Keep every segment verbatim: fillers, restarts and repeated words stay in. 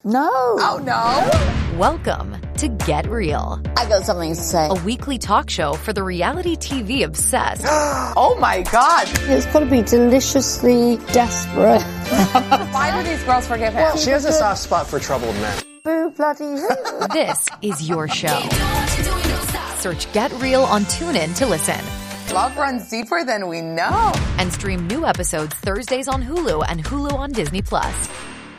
No. Oh, no. Welcome to Get Real. I got something to say. A weekly talk show for the reality T V obsessed. Oh, my God. It's got to be deliciously desperate. Why do these girls forgive him? She has a soft spot for troubled men. Boo bloody who? This is your show. Search Get Real on TuneIn to listen. Love runs deeper than we know. And stream new episodes Thursdays on Hulu and Hulu on Disney Plus.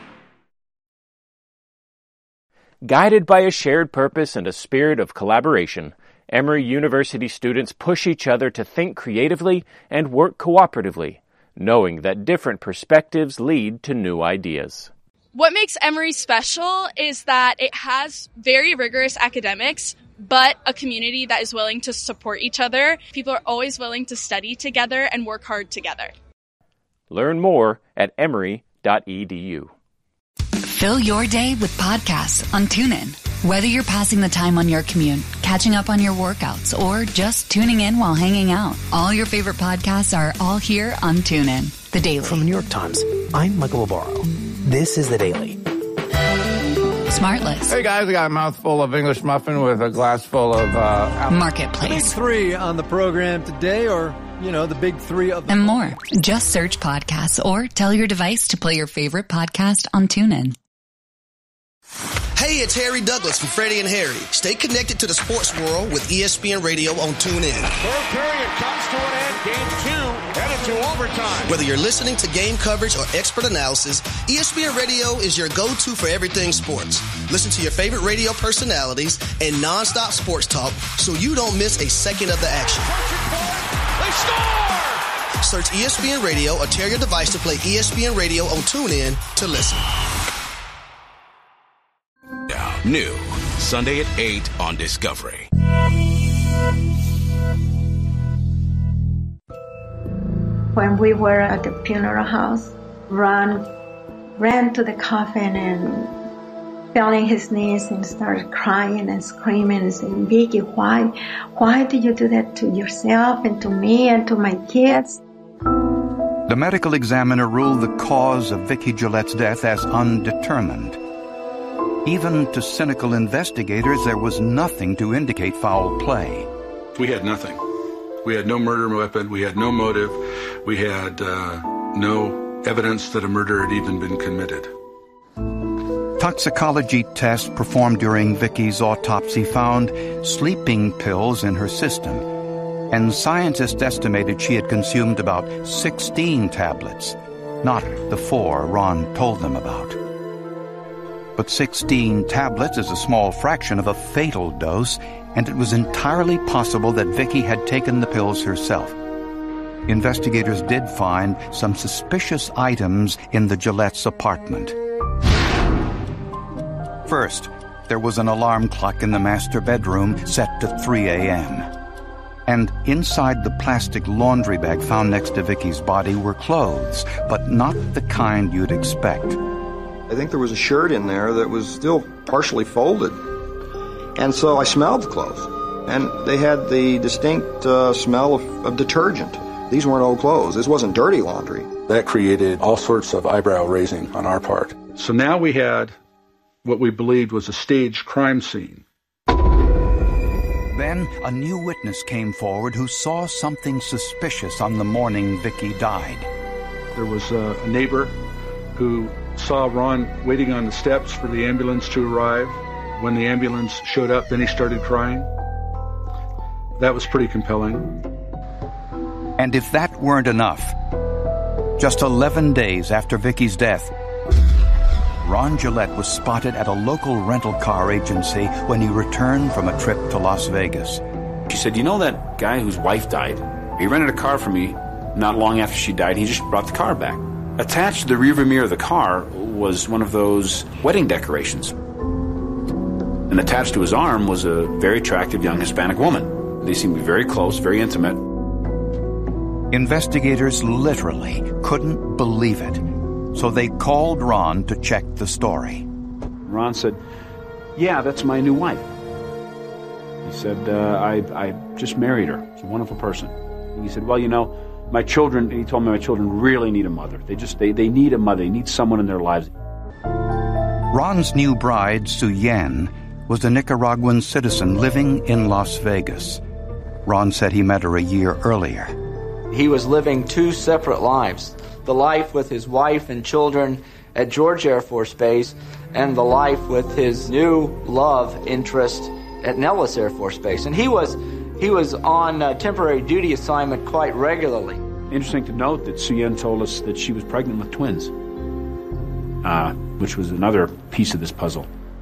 Guided by a shared purpose and a spirit of collaboration, Emory University students push each other to think creatively and work cooperatively, knowing that different perspectives lead to new ideas. What makes Emory special is that it has very rigorous academics, but a community that is willing to support each other. People are always willing to study together and work hard together. Learn more at emory dot e d u. Fill your day with podcasts on TuneIn. Whether you're passing the time on your commute, catching up on your workouts, or just tuning in while hanging out, all your favorite podcasts are all here on TuneIn. The Daily. From the New York Times, I'm Michael Obaro. This is The Daily. Smartless. Hey guys, I got a mouthful of English muffin with a glass full of uh, Marketplace. Big three on the program today, or, you know, the big three of the... And more. Just search podcasts or tell your device to play your favorite podcast on TuneIn. Hey, it's Harry Douglas from Freddie and Harry. Stay connected to the sports world with E S P N Radio on TuneIn. Third period comes to an end. Game two headed to overtime. Whether you're listening to game coverage or expert analysis, E S P N Radio is your go-to for everything sports. Listen to your favorite radio personalities and nonstop sports talk so you don't miss a second of the action. They score! Search E S P N Radio or tell your device to play E S P N Radio on TuneIn to listen. Now, new Sunday at eight on Discovery. When we were at the funeral house, Ron ran to the coffin and fell on his knees and started crying and screaming and saying, "Vicky, why, why did you do that to yourself and to me and to my kids?" The medical examiner ruled the cause of Vicky Gillette's death as undetermined. Even to cynical investigators, there was nothing to indicate foul play. We had nothing. We had no murder weapon. We had no motive. We had uh, no evidence that a murder had even been committed. Toxicology tests performed during Vicky's autopsy found sleeping pills in her system, and scientists estimated she had consumed about sixteen tablets, not the four Ron told them about. But sixteen tablets is a small fraction of a fatal dose, and it was entirely possible that Vicky had taken the pills herself. Investigators did find some suspicious items in the Gillette's apartment. First, there was an alarm clock in the master bedroom set to three a.m. And inside the plastic laundry bag found next to Vicky's body were clothes, but not the kind you'd expect. I think there was a shirt in there that was still partially folded. And so I smelled the clothes, and they had the distinct uh, smell of, of detergent. These weren't old clothes. This wasn't dirty laundry. That created all sorts of eyebrow raising on our part. So now we had what we believed was a staged crime scene. Then a new witness came forward who saw something suspicious on the morning Vicky died. There was a neighbor who saw Ron waiting on the steps for the ambulance to arrive. When the ambulance showed up, then he started crying. That was pretty compelling. And if that weren't enough, just eleven days after Vicky's death, Ron Gillette was spotted at a local rental car agency when he returned from a trip to Las Vegas. She said, "You know that guy whose wife died? He rented a car for me not long after she died. He just brought the car back." Attached to the rearview mirror of the car was one of those wedding decorations. And attached to his arm was a very attractive young Hispanic woman. They seemed to be very close, very intimate. Investigators literally couldn't believe it, so they called Ron to check the story. Ron said, "Yeah, that's my new wife." He said, uh, I, I just married her. She's a wonderful person. And he said, "Well, you know, my children," he told me, "my children really need a mother. They just, they, they need a mother. They need someone in their lives." Ron's new bride, Su Yan, was a Nicaraguan citizen living in Las Vegas. Ron said he met her a year earlier. He was living two separate lives, the life with his wife and children at George Air Force Base and the life with his new love interest at Nellis Air Force Base. And he was he was on a temporary duty assignment quite regularly. Interesting to note that Su Yan told us that she was pregnant with twins, uh, which was another piece of this puzzle.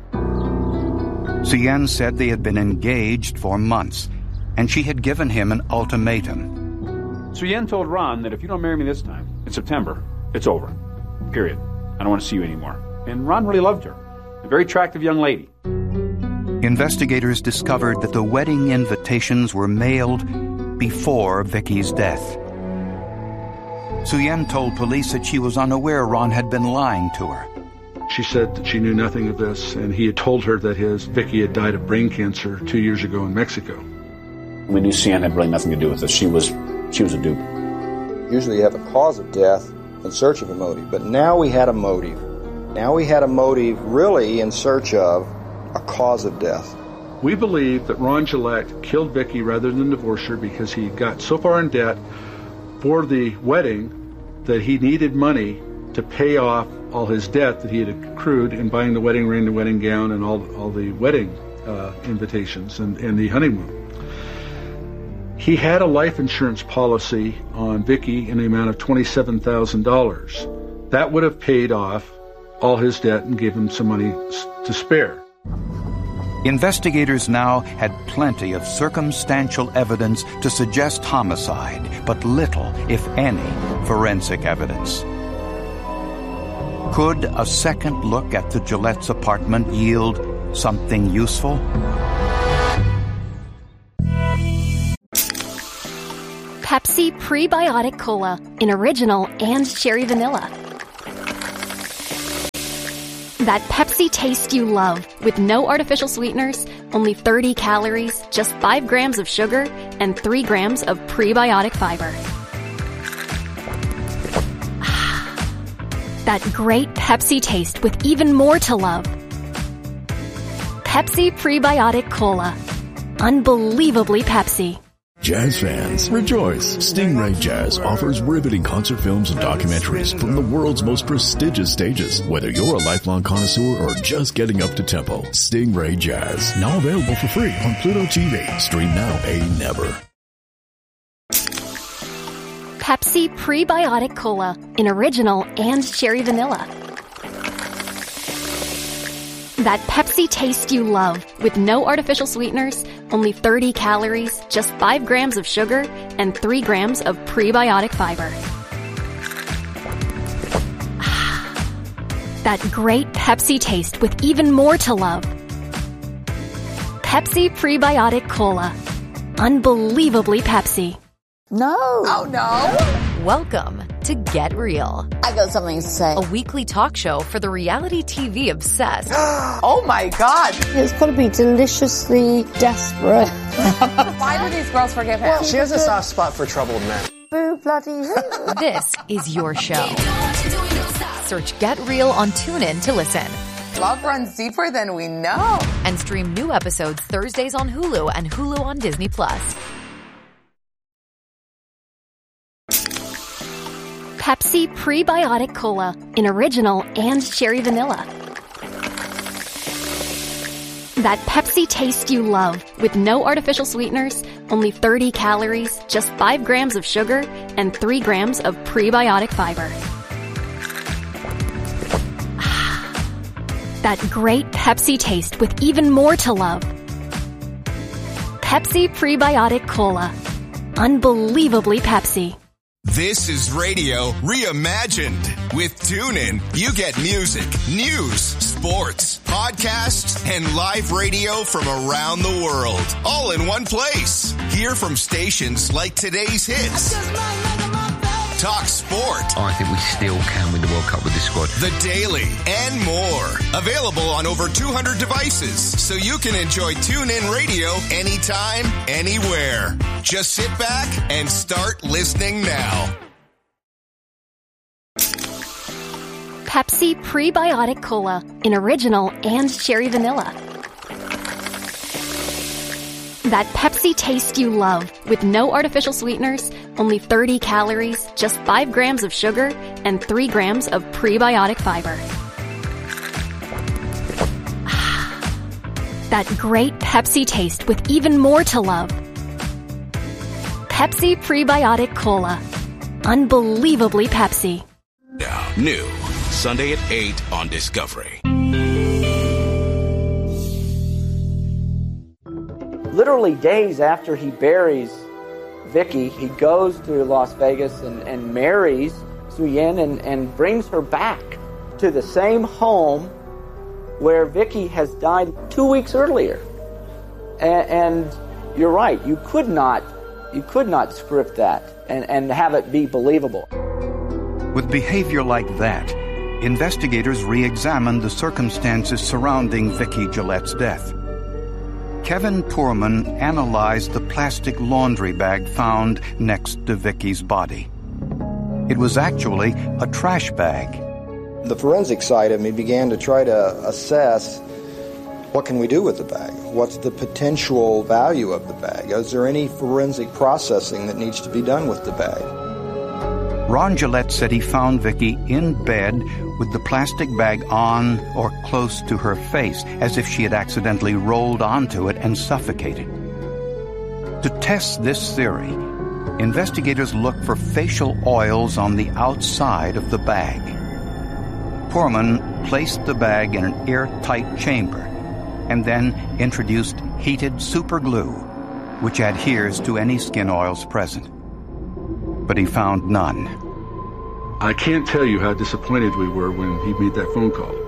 Su Yan said they had been engaged for months, and she had given him an ultimatum. Su Yan told Ron that if you don't marry me this time, in September, it's over. Period. I don't want to see you anymore. And Ron really loved her. A very attractive young lady. Investigators discovered that the wedding invitations were mailed before Vicky's death. Su Yan told police that she was unaware Ron had been lying to her. She said that she knew nothing of this, and he had told her that his Vicky had died of brain cancer two years ago in Mexico. We knew Su Yan had really nothing to do with this. She was, she was a dupe. Usually you have a cause of death in search of a motive, but now we had a motive. Now we had a motive really in search of a cause of death. We believe that Ron Gillette killed Vicky rather than divorce her because he got so far in debt for the wedding that he needed money to pay off all his debt that he had accrued in buying the wedding ring, the wedding gown, and all, all the wedding uh, invitations and, and the honeymoon. He had a life insurance policy on Vicky in the amount of twenty-seven thousand dollars. That would have paid off all his debt and gave him some money to spare. Investigators now had plenty of circumstantial evidence to suggest homicide, but little, if any, forensic evidence. Could a second look at the Gillette's apartment yield something useful? Pepsi Prebiotic Cola in original and cherry vanilla. That Pepsi taste you love with no artificial sweeteners, only thirty calories, just five grams of sugar, and three grams of prebiotic fiber. That great Pepsi taste with even more to love. Pepsi Prebiotic Cola. Unbelievably Pepsi. Jazz fans, rejoice! Stingray Jazz offers riveting concert films and documentaries from the world's most prestigious stages. Whether you're a lifelong connoisseur or just getting up to tempo, Stingray Jazz, now available for free on Pluto T V. Stream now, pay never. Pepsi Prebiotic Cola in original and cherry vanilla. That Pepsi taste you love with no artificial sweeteners, only thirty calories, just five grams of sugar, and three grams of prebiotic fiber. That great Pepsi taste with even more to love. Pepsi Prebiotic Cola. Unbelievably Pepsi. No. Oh, no. Welcome to Get Real. I got something to say. A weekly talk show for the reality T V obsessed. Oh, my God. It's got to be deliciously desperate. Why do these girls forgive him? Well, she has a soft spot for troubled men. Boo bloody who? This is your show. Search Get Real on TuneIn to listen. Love runs deeper than we know. And stream new episodes Thursdays on Hulu and Hulu on Disney Plus. Pepsi Prebiotic Cola in original and cherry vanilla. That Pepsi taste you love with no artificial sweeteners, only thirty calories, just five grams of sugar, and three grams of prebiotic fiber. That great Pepsi taste with even more to love. Pepsi Prebiotic Cola. Unbelievably Pepsi. This is radio reimagined. With TuneIn, you get music, news, sports, podcasts, and live radio from around the world, all in one place. Hear from stations like today's hits, Talk Sport. I think we still can win the World Cup with this squad. The Daily, and more. Available on over two hundred devices, so you can enjoy TuneIn Radio anytime, anywhere. Just sit back and start listening now. Pepsi Prebiotic Cola in original and cherry vanilla. That Pepsi taste you love with no artificial sweeteners, only thirty calories, just five grams of sugar, and three grams of prebiotic fiber. That great Pepsi taste with even more to love. Pepsi Prebiotic Cola. Unbelievably Pepsi. Now, new, Sunday at eight on Discovery. Literally days after he buries Vicky, he goes to Las Vegas and, and marries Suyin and, and brings her back to the same home where Vicky has died two weeks earlier. And, and you're right, you could not, you could not script that and, and have it be believable. With behavior like that, investigators re-examined the circumstances surrounding Vicky Gillette's death. Kevin Poorman analyzed the plastic laundry bag found next to Vicky's body. It was actually a trash bag. The forensic side of me began to try to assess what can we do with the bag? What's the potential value of the bag? Is there any forensic processing that needs to be done with the bag? Ron Gillette said he found Vicky in bed with the plastic bag on or close to her face, as if she had accidentally rolled onto it and suffocated. To test this theory, investigators looked for facial oils on the outside of the bag. Poorman placed the bag in an airtight chamber and then introduced heated super glue, which adheres to any skin oils present. But he found none. I can't tell you how disappointed we were when he made that phone call.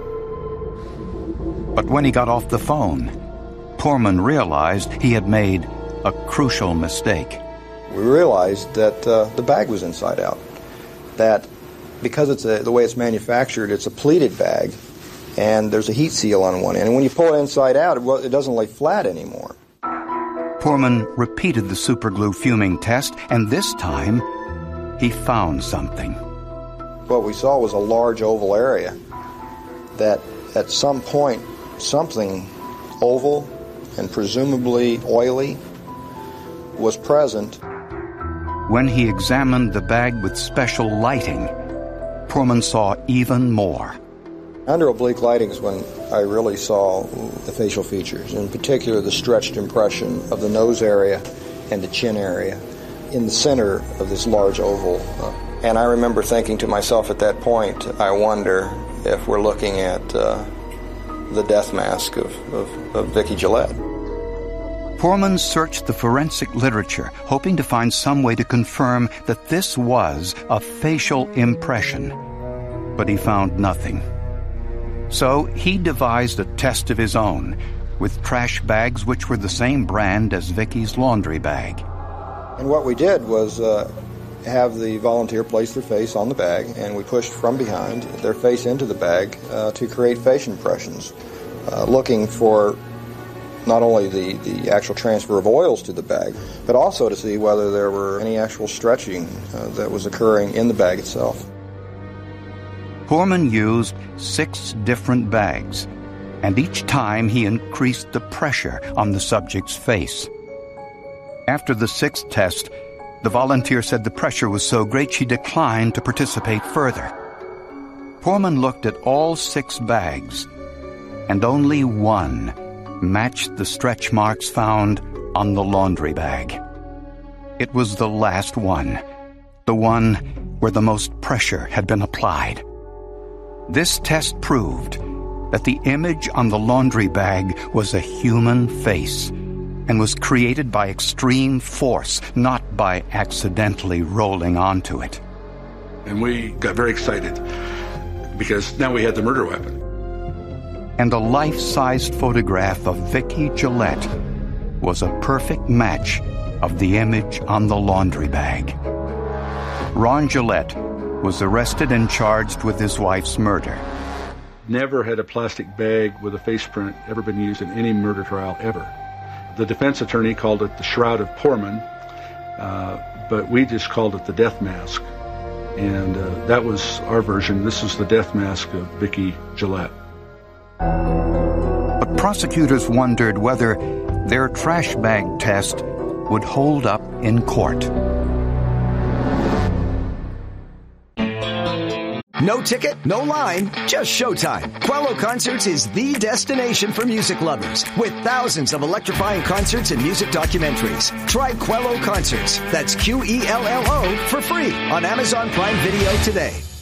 But when he got off the phone, Poorman realized he had made a crucial mistake. We realized that uh, the bag was inside out. That because it's a, the way it's manufactured, it's a pleated bag, and there's a heat seal on one end. And when you pull it inside out, it, it doesn't lay flat anymore. Poorman repeated the superglue fuming test, and this time, he found something. What we saw was a large oval area that at some point something oval and presumably oily was present. When he examined the bag with special lighting, Poorman saw even more. Under oblique lighting is when I really saw the facial features, in particular the stretched impression of the nose area and the chin area in the center of this large oval. And I remember thinking to myself at that point, I wonder if we're looking at uh, the death mask of, of, of Vicky Gillette. Poorman searched the forensic literature, hoping to find some way to confirm that this was a facial impression. But he found nothing. So he devised a test of his own, with trash bags which were the same brand as Vicky's laundry bag. And what we did was uh, have the volunteer place their face on the bag, and we pushed from behind their face into the bag uh, to create face impressions, uh, looking for not only the, the actual transfer of oils to the bag, but also to see whether there were any actual stretching uh, that was occurring in the bag itself. Poorman used six different bags, and each time he increased the pressure on the subject's face. After the sixth test, the volunteer said the pressure was so great she declined to participate further. Poorman looked at all six bags, and only one matched the stretch marks found on the laundry bag. It was the last one, the one where the most pressure had been applied. This test proved that the image on the laundry bag was a human face and was created by extreme force, not by accidentally rolling onto it. And we got very excited because now we had the murder weapon. And a life-sized photograph of Vicky Gillette was a perfect match of the image on the laundry bag. Ron Gillette was arrested and charged with his wife's murder. Never had a plastic bag with a face print ever been used in any murder trial ever. The defense attorney called it the Shroud of Poorman, uh, but we just called it the death mask. And uh, that was our version. This is the death mask of Vicki Gillette. But prosecutors wondered whether their trash bag test would hold up in court. No ticket, no line, just showtime. Quello Concerts is the destination for music lovers with thousands of electrifying concerts and music documentaries. Try Quello Concerts. That's Q E L L O for free on Amazon Prime Video today.